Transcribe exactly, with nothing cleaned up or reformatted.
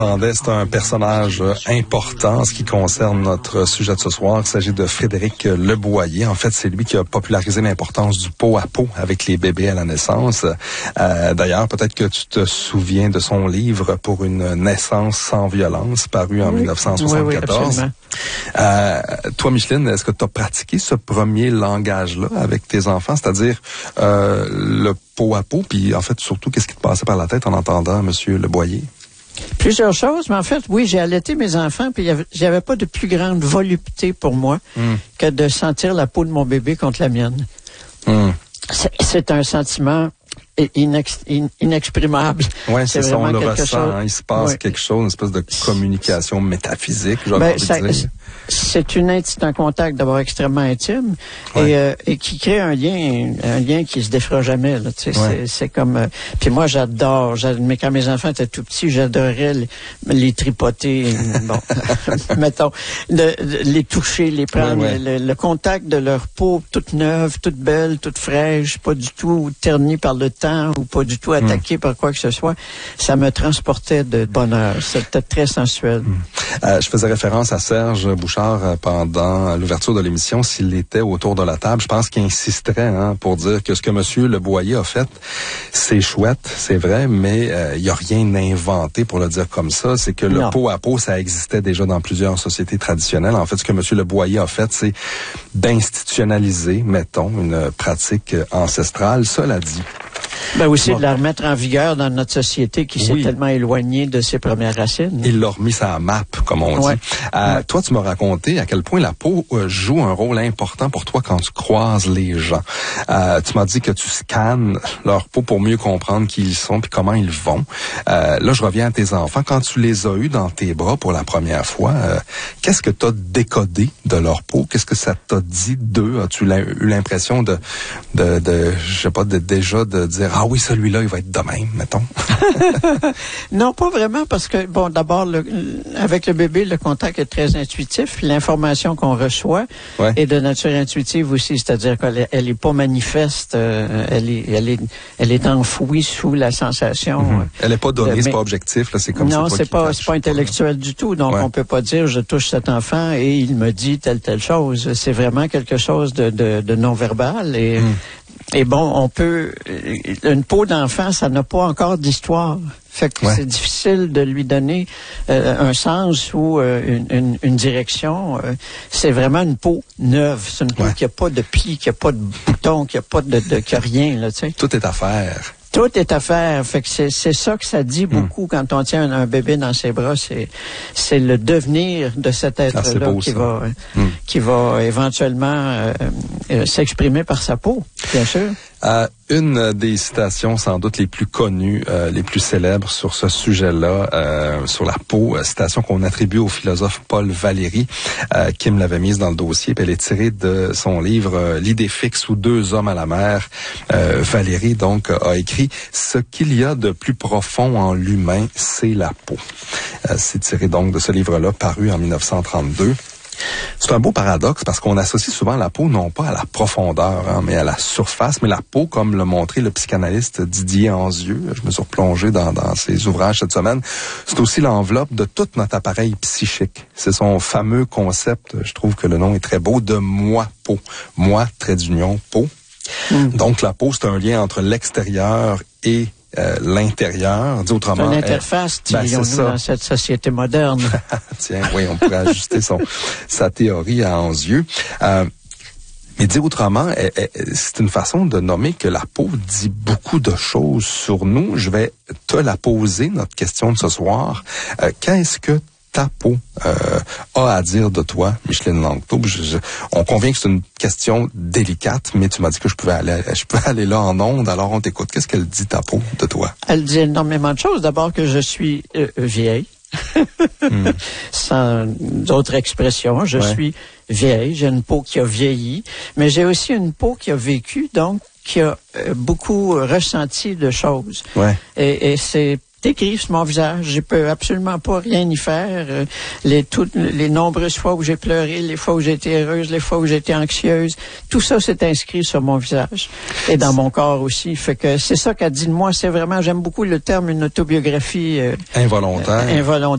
C'est un personnage important en ce qui concerne notre sujet de ce soir. Il s'agit de Frédéric Leboyer. En fait, c'est lui qui a popularisé l'importance du pot à pot avec les bébés à la naissance. Euh, d'ailleurs, peut-être que tu te souviens de son livre « Pour une naissance sans violence » paru en oui. dix-neuf cent soixante-quatorze. Oui, oui, euh, toi, Micheline, est-ce que tu as pratiqué ce premier langage-là avec tes enfants, c'est-à-dire euh, le pot à pot, puis en fait, surtout, qu'est-ce qui te passait par la tête en entendant M. Leboyer? Plusieurs choses, mais en fait, oui, j'ai allaité mes enfants, puis il n'y avait pas de plus grande volupté pour moi mm. que de sentir la peau de mon bébé contre la mienne. Mm. C'est, c'est un sentiment inex, in, inexprimable. Oui, c'est, c'est ça, on le ressent. Chose... Hein, il se passe ouais. quelque chose, une espèce de communication métaphysique, j'ai ben, envie ça, de dire. C'est une, c'est un contact d'abord extrêmement intime ouais. et, euh, et qui crée un lien, un lien qui se défera jamais. Là, tu sais, ouais. c'est, c'est comme. Euh, puis moi, j'adore. j'adore mais quand mes enfants étaient tout petits, j'adorais les, les tripoter. bon, mettons, de, de, les toucher, les prendre, ouais, ouais. Le, le contact de leur peau toute neuve, toute belle, toute fraîche, pas du tout ternie par le temps ou pas du tout attaquée mm. par quoi que ce soit. Ça me transportait de bonheur. C'était très sensuel. Mm. Euh, je faisais référence à Serge Bouchard pendant l'ouverture de l'émission, s'il était autour de la table. Je pense qu'il insisterait hein, pour dire que ce que M. Leboyer a fait, c'est chouette, c'est vrai, mais euh, il n'y a rien inventé pour le dire comme ça. C'est que non. le pot à pot, ça existait déjà dans plusieurs sociétés traditionnelles. En fait, ce que M. Leboyer a fait, c'est d'institutionnaliser, mettons, une pratique ancestrale. Cela dit, ben aussi bon. de la remettre en vigueur dans notre société qui s'est oui. tellement éloignée de ses premières racines. Il l'a remis ça à map, comme on ouais. dit. Euh, ouais. Toi, tu m'as raconté à quel point la peau euh, joue un rôle important pour toi quand tu croises les gens. Euh, tu m'as dit que tu scannes leur peau pour mieux comprendre qui ils sont puis comment ils vont. Euh, là, je reviens à tes enfants. Quand tu les as eus dans tes bras pour la première fois, euh, qu'est-ce que tu as décodé de leur peau? Qu'est-ce que ça t'a dit d'eux? As-tu eu l'impression de, de, de je sais pas, de, déjà de dire « Ah oui, celui-là, il va être de même, mettons. » Non, pas vraiment, parce que, bon, d'abord, le, avec le bébé, le contact est très intuitif. L'information qu'on reçoit ouais. est de nature intuitive aussi, c'est-à-dire qu'elle elle est pas manifeste, euh, elle est, elle est, elle est enfouie sous la sensation. Mm-hmm. Elle est pas donnée, de, c'est pas objectif, là, c'est comme non, ça. Non, c'est pas, c'est pas intellectuel du tout, donc ouais. on peut pas dire je touche cet enfant et il me dit telle telle chose. C'est vraiment quelque chose de, de, de non-verbal et mm. Et bon, on peut... Une peau d'enfant, ça n'a pas encore d'histoire. Fait que ouais. c'est difficile de lui donner euh, un sens ou euh, une, une, une direction. Euh, c'est vraiment une peau neuve. C'est une peau ouais. qui n'a pas de plis, qui n'a pas de boutons, qui n'a pas de, de qui a rien, là, tu sais. Tout est à faire. Tout est à faire. Fait que c'est, c'est ça que ça dit beaucoup mm. quand on tient un, un bébé dans ses bras. C'est, c'est le devenir de cet être-là ah, beau, qui, va, mm. qui va éventuellement euh, euh, s'exprimer par sa peau, bien sûr. Euh, une des citations sans doute les plus connues, euh, les plus célèbres sur ce sujet-là, euh, sur la peau, euh, citation qu'on attribue au philosophe Paul Valéry, euh, Kim l'avait mise dans le dossier, puis elle est tirée de son livre euh, L'idée fixe ou deux hommes à la mer. Euh, Valéry donc a écrit « Ce qu'il y a de plus profond en l'humain, c'est la peau ». Euh, c'est tiré donc de ce livre-là, paru en dix-neuf cent trente-deux. C'est un beau paradoxe parce qu'on associe souvent la peau non pas à la profondeur, hein, mais à la surface. Mais la peau, comme l'a montré le psychanalyste Didier Anzieux, je me suis replongé dans, dans ses ouvrages cette semaine, c'est aussi l'enveloppe de tout notre appareil psychique. C'est son fameux concept, je trouve que le nom est très beau, de moi-peau. Moi, trait d'union, peau. Mm. Donc la peau, c'est un lien entre l'extérieur et Euh, l'intérieur, dit autrement. C'est une interface, elle, ben, disons-nous, dans cette société moderne. Tiens, oui, on pourrait ajuster son, sa théorie à Anzieux. Euh, mais dit autrement, elle, elle, c'est une façon de nommer que la peau dit beaucoup de choses sur nous. Je vais te la poser, notre question de ce soir. Euh, qu'est-ce que ta peau euh, a à dire de toi, Micheline Langto? Je, je, on convient que c'est une question délicate, mais tu m'as dit que je pouvais aller, je peux aller là en ondes, alors on t'écoute. Qu'est-ce qu'elle dit, ta peau, de toi? Elle dit énormément de choses. D'abord que je suis euh, vieille. mm. Sans d'autres expressions, je ouais. suis vieille. J'ai une peau qui a vieilli, mais j'ai aussi une peau qui a vécu, donc qui a euh, beaucoup ressenti de choses. Ouais. Et, et c'est écrit sur mon visage. Je peux absolument pas rien y faire. Euh, les toutes les nombreuses fois où j'ai pleuré, les fois où j'ai été heureuse, les fois où j'ai été anxieuse, tout ça c'est inscrit sur mon visage et dans mon corps aussi. Fait que c'est ça qu'a dit de moi. C'est vraiment, j'aime beaucoup le terme une autobiographie euh, involontaire. Euh, involontaire.